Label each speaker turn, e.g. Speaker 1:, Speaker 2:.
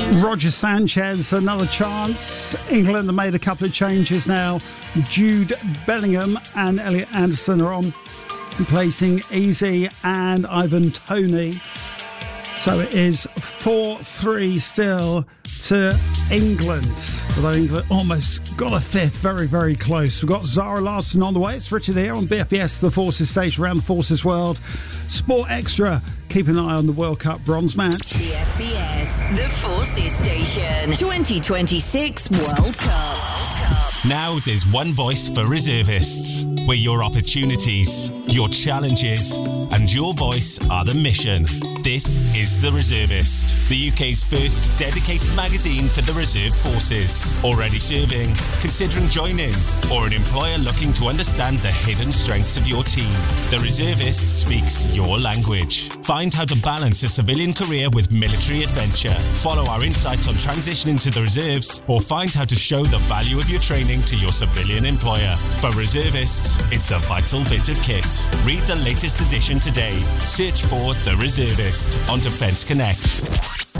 Speaker 1: Roger Sanchez, another chance. England have made a couple of changes now. Jude Bellingham and Elliot Anderson are on, replacing Easy and Ivan Toney. So it is 4-3 still to England. Although England almost got a fifth, very, very close. We've got Zara Larsson on the way. It's Richard here on BFBS, the Forces station around the Forces World. Sport Extra. Keep an eye on the World Cup bronze match.
Speaker 2: BFBS, the Forces station. 2026 World Cup.
Speaker 3: Now there's one voice for reservists, where your opportunities, your challenges, and your voice are the mission. This is The Reservist, the UK's first dedicated magazine for the reserve forces. Already serving, considering joining, or an employer looking to understand the hidden strengths of your team. The Reservist speaks your language. Find how to balance a civilian career with military adventure. Follow our insights on transitioning to the reserves, or find how to show the value of your training to your civilian employer. For reservists, it's a vital bit of kit. Read the latest edition today. Search for The Reservist on Defence Connect.